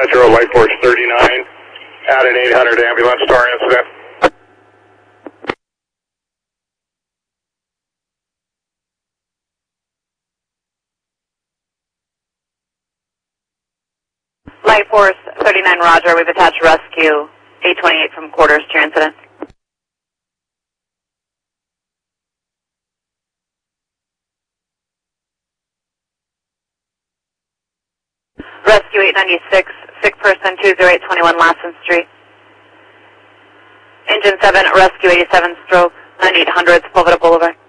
Metro, Light Force 39, at an 800 ambulance star incident. Light Force 39, roger. We've attached rescue 828 from quarters to your incident. Rescue 896, sick person 20821 Lassen Street. Engine 7, rescue 87 stroke 9800 Sepulveda Boulevard.